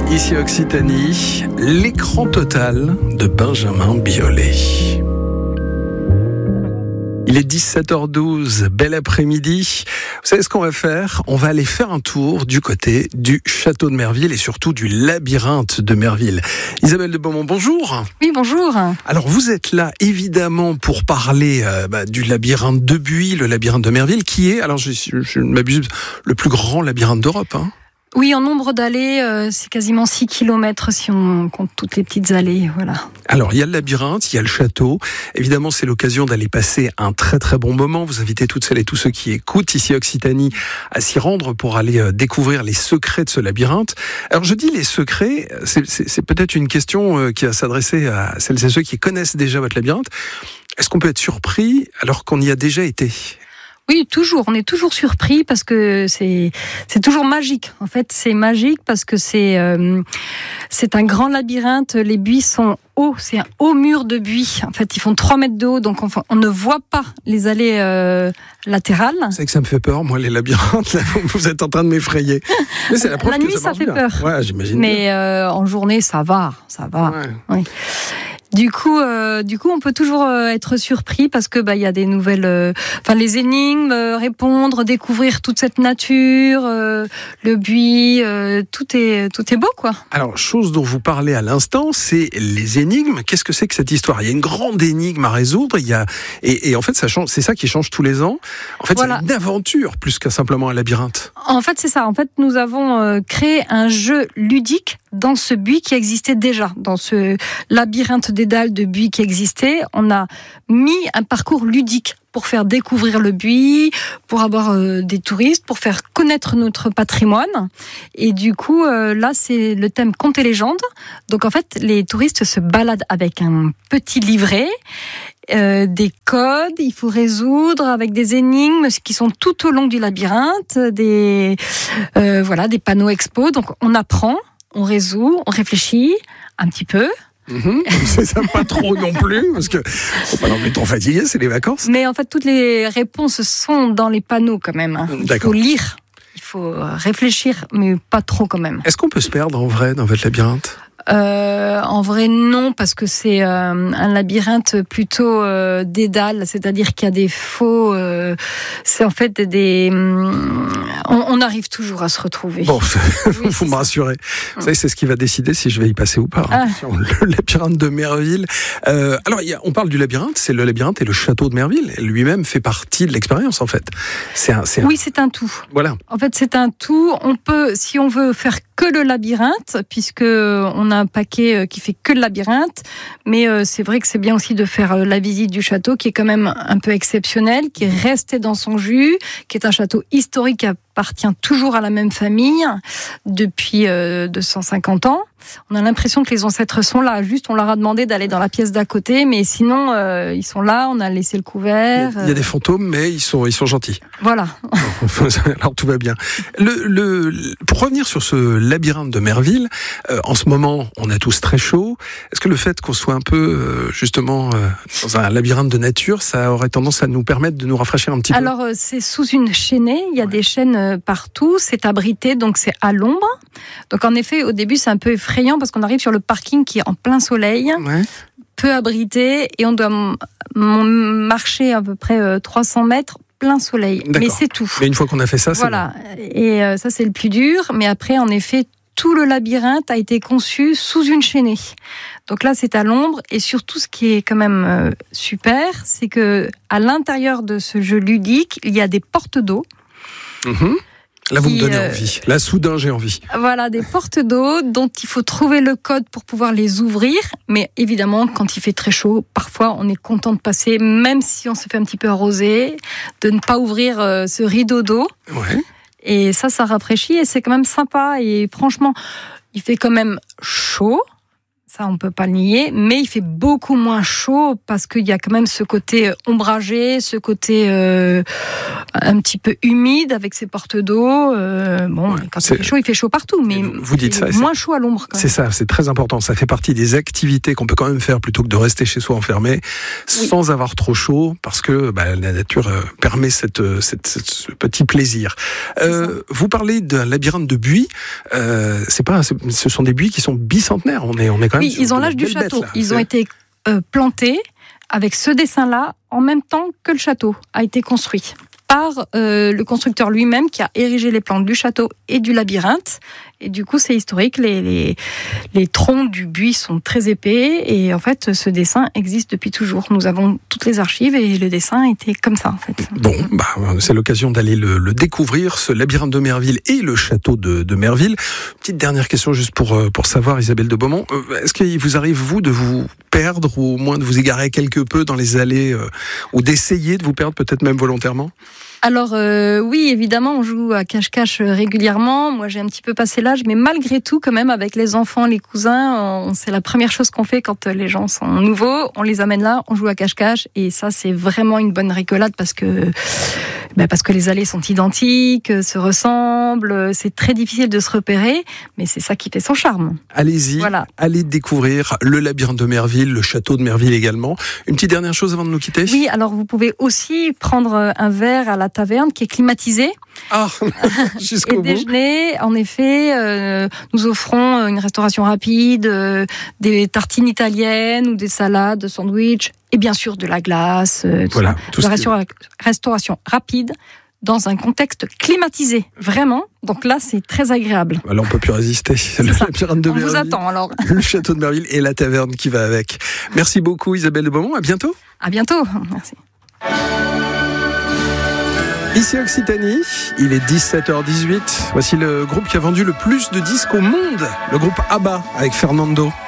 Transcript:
Ici Occitanie, l'écran total de Benjamin Biolay. Il est 17h12, bel après-midi. Vous savez ce qu'on va faire ? On va aller faire un tour du côté du château de Merville et surtout du labyrinthe de Merville. Isabelle de Beaumont, bonjour. Oui, bonjour. Alors vous êtes là évidemment pour parler du labyrinthe de Buis, le labyrinthe de Merville, qui est, alors je ne m'abuse, le plus grand labyrinthe d'Europe. Oui, en nombre d'allées, c'est quasiment 6 km si on compte toutes les petites allées. Voilà. Alors, il y a le labyrinthe, il y a le château. Évidemment, c'est l'occasion d'aller passer un très très bon moment. Vous invitez toutes celles et tous ceux qui écoutent ici Occitanie à s'y rendre pour aller découvrir les secrets de ce labyrinthe. Alors, je dis les secrets, c'est peut-être une question qui va s'adresser à celles et ceux qui connaissent déjà votre labyrinthe. Est-ce qu'on peut être surpris alors qu'on y a déjà été ? Oui, toujours. On est toujours surpris parce que c'est toujours magique. En fait, c'est magique parce que c'est un grand labyrinthe. Les buis sont hauts. C'est un haut mur de buis. En fait, ils font 3 mètres de haut, donc on ne voit pas les allées latérales. C'est que ça me fait peur, moi, les labyrinthes. Là, vous êtes en train de m'effrayer. Mais c'est la preuve la que nuit, ça fait bien. peur. Ouais, j'imagine. Mais en journée, ça va. Ouais. Oui. Du coup, on peut toujours être surpris parce que il y a des nouvelles, les énigmes, répondre, découvrir toute cette nature, le buis, tout est beau, quoi. Alors, chose dont vous parlez à l'instant, c'est les énigmes. Qu'est-ce que c'est que cette histoire ? Il y a une grande énigme à résoudre. Et en fait, ça change. C'est ça qui change tous les ans. En fait, voilà. C'est une aventure plus que simplement un labyrinthe. En fait, c'est ça. En fait, nous avons créé un jeu ludique dans ce buis qui existait déjà, dans ce labyrinthe dédale de buis qui existait. On a mis un parcours ludique pour faire découvrir le buis, pour avoir des touristes, pour faire connaître notre patrimoine. Et du coup, là, c'est le thème contes et légendes. Donc, en fait, les touristes se baladent avec un petit livret, des codes, il faut résoudre avec des énigmes qui sont tout au long du labyrinthe, des panneaux expo. Donc, on apprend, on résout, on réfléchit un petit peu. C'est ça, pas trop non plus, parce que faut pas non plus trop fatigué, c'est les vacances. Mais en fait, toutes les réponses sont dans les panneaux quand même. Il faut lire, il faut réfléchir, mais pas trop quand même. Est-ce qu'on peut se perdre en vrai dans votre labyrinthe ? En vrai, non, parce que c'est un labyrinthe plutôt dédale, c'est-à-dire qu'il y a des faux. C'est en fait on arrive toujours à se retrouver. Bon, vous me rassurez. Vous savez, c'est ce qui va décider si je vais y passer ou pas. Le labyrinthe de Merville. Alors, on parle du labyrinthe, c'est le labyrinthe et le château de Merville. Lui-même fait partie de l'expérience, en fait. Oui, c'est un tout. Voilà. En fait, c'est un tout. On peut, si on veut faire que le labyrinthe, puisque on a un paquet qui fait que le labyrinthe, mais c'est vrai que c'est bien aussi de faire la visite du château, qui est quand même un peu exceptionnel, qui est resté dans son jus, qui est un château historique qui appartient toujours à la même famille depuis 250 ans. On a l'impression que les ancêtres sont là. Juste, on leur a demandé d'aller dans la pièce d'à côté, mais sinon, ils sont là. On a laissé le couvert. Il y a des fantômes, mais ils sont gentils. Voilà. Alors tout va bien. Pour revenir sur ce labyrinthe de Merville, en ce moment, on a tous très chaud. Est-ce que le fait qu'on soit un peu, justement, dans un labyrinthe de nature, ça aurait tendance à nous permettre de nous rafraîchir un petit peu ? Alors, c'est sous une chaînée. Il y a des chaînes partout. C'est abrité, donc c'est à l'ombre. Donc, en effet, au début, c'est un peu effrayant parce qu'on arrive sur le parking qui est en plein soleil, peu abrité, et on doit marcher à peu près 300 mètres plein soleil. D'accord. Mais c'est tout. Mais une fois qu'on a fait ça, c'est voilà. Bon. Et ça, c'est le plus dur. Mais après, en effet, tout le labyrinthe a été conçu sous une chaînée. Donc là, c'est à l'ombre. Et surtout, ce qui est quand même super, c'est que à l'intérieur de ce jeu ludique, il y a des portes d'eau. Là, vous me donnez envie. Là, soudain, j'ai envie. Voilà, des portes d'eau dont il faut trouver le code pour pouvoir les ouvrir. Mais évidemment, quand il fait très chaud, parfois, on est content de passer, même si on se fait un petit peu arroser, de ne pas ouvrir ce rideau d'eau. Ouais. Et ça rafraîchit et c'est quand même sympa. Et franchement, il fait quand même chaud. Ça, on peut pas le nier, mais il fait beaucoup moins chaud parce qu'il y a quand même ce côté ombragé, ce côté un petit peu humide avec ses portes d'eau. Quand il fait chaud partout, mais vous dites ça, moins chaud à l'ombre. C'est ça, c'est très important. Ça fait partie des activités qu'on peut quand même faire plutôt que de rester chez soi enfermé, sans avoir trop chaud, parce que la nature permet ce petit plaisir. Vous parlez d'un labyrinthe de buis. Ce sont des buis qui sont bicentenaires. On est quand même. Oui, ils ont l'âge du château. Ils ont été plantés avec ce dessin-là en même temps que le château a été construit par le constructeur lui-même qui a érigé les plantes du château et du labyrinthe. Et du coup, c'est historique. Les troncs du buis sont très épais et en fait, ce dessin existe depuis toujours. Nous avons toutes les archives et le dessin était comme ça en fait. Bon, c'est l'occasion d'aller le découvrir, ce labyrinthe de Merville et le château de Merville. Petite dernière question juste pour savoir, Isabelle de Beaumont, est-ce qu'il vous arrive, vous, de vous perdre ou au moins de vous égarer quelque peu dans les allées ou d'essayer de vous perdre peut-être même volontairement ? Alors oui, évidemment, on joue à cache-cache régulièrement. Moi, j'ai un petit peu passé l'âge, mais malgré tout, quand même, avec les enfants, les cousins, c'est la première chose qu'on fait quand les gens sont nouveaux. On les amène là, on joue à cache-cache, et ça, c'est vraiment une bonne rigolade parce que les allées sont identiques, se ressemblent. C'est très difficile de se repérer, mais c'est ça qui fait son charme. Allez-y, allez découvrir le labyrinthe de Merville, le château de Merville également. Une petite dernière chose avant de nous quitter ? Oui, alors vous pouvez aussi prendre un verre à la taverne qui est climatisé. Jusqu'au bout. Et déjeuner, en effet, nous offrons une restauration rapide, des tartines italiennes ou des salades, des sandwichs, et bien sûr de la glace, restauration rapide dans un contexte climatisé, vraiment. Donc là, c'est très agréable. Là, on peut plus résister. Le labyrinthe de Merville, vous attend alors. Le château de Merville et la taverne qui va avec. Merci beaucoup, Isabelle de Beaumont. À bientôt. À bientôt. Merci. Ici Occitanie, il est 17h18. Voici le groupe qui a vendu le plus de disques au monde, le groupe ABBA avec Fernando.